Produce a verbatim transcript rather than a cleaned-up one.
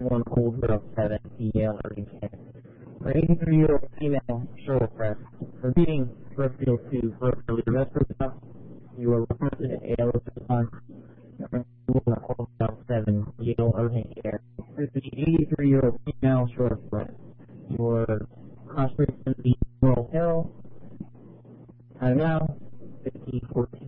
one Cold Row seven, Yale Irving Care. For eighty-three-year-old female Cheryl Press, for beating Brookfield two for a leader Vesper, you are requested at A L S on one Cold Row seven, Yale Irving Care. For the eighty-three-year-old female Cheryl Press, your cross race in the World Herald. Time now, fifteen fourteen.